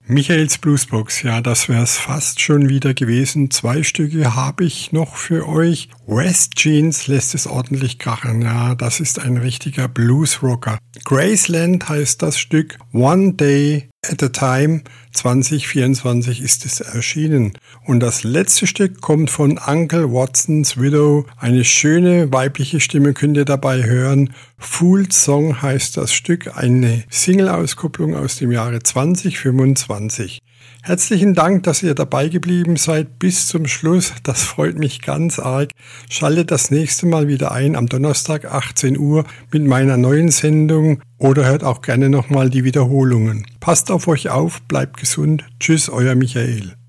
Michaels Bluesbox, ja, das wär's fast schon wieder gewesen. 2 Stücke habe ich noch für euch. West Jeans lässt es ordentlich krachen, ja, das ist ein richtiger Bluesrocker. Graceland heißt das Stück, One Day at a Time, 2024 ist es erschienen. Und das letzte Stück kommt von Uncle Watson's Widow. Eine schöne weibliche Stimme könnt ihr dabei hören. Fooled Song heißt das Stück, eine Single-Auskopplung aus dem Jahre 2025. Herzlichen Dank, dass ihr dabei geblieben seid bis zum Schluss. Das freut mich ganz arg. Schaltet das nächste Mal wieder ein am Donnerstag 18 Uhr mit meiner neuen Sendung oder hört auch gerne nochmal die Wiederholungen. Passt auf euch auf, bleibt gesund. Tschüss, euer Michael.